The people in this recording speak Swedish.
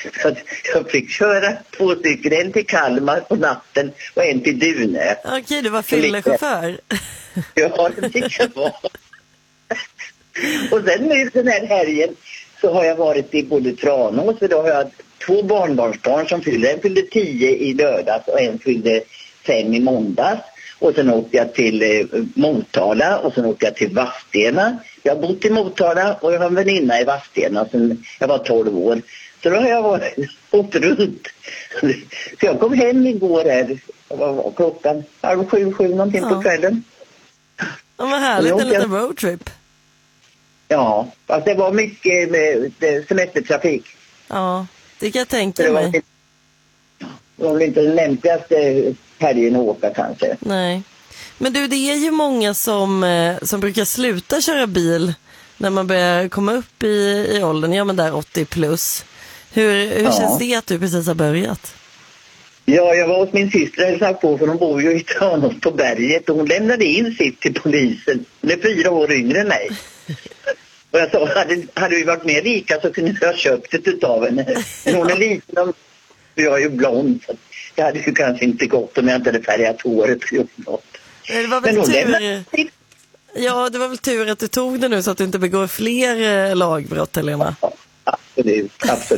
Så att jag fick köra 2 stycken, en till Kalmar på natten och en till Dune. Okej, du var fyllechaufför. Ja, det fick jag vara. Och sen nu den här helgen så har jag varit i både Tranås, för då har jag 2 barnbarnsbarn som fyller. En fyllde 10 i lördags och en fyllde 5 i måndags. Och sen åkte jag till Motala och sen åkte jag till Vadstena. Jag har bott i Motala och jag har en väninna i Vadstena sen jag var 12 år. Så då har jag åkt runt. Så jag kom hem igår här. Vad var klockan? 6:30 någonting på kvällen. Ja, vad härligt, en liten roadtrip. Ja, fast det var mycket med semestertrafik. Ja, det kan jag tänka mig. Det var väl inte den lämpligaste helgen att åka kanske. Nej. Men du, det är ju många som brukar sluta köra bil när man börjar komma upp i åldern. Ja, men där 80 plus. Hur känns det att du precis har börjat? Ja, jag var hos min syster och hälsade på, för hon bor ju i Tranås på berget. Och hon lämnade in sitt till polisen. Hon är 4 år yngre än mig. Och jag sa, hade vi varit mer rika så kunde jag ha köpt det utav henne. Men hon är liten, för jag är ju blond. Så det hade ju kanske inte gått om jag inte hade färgat håret. Det var väl tur. Ja, det var väl tur att du tog det nu så att du inte begår fler lagbrott, Helena. Ja, absolut.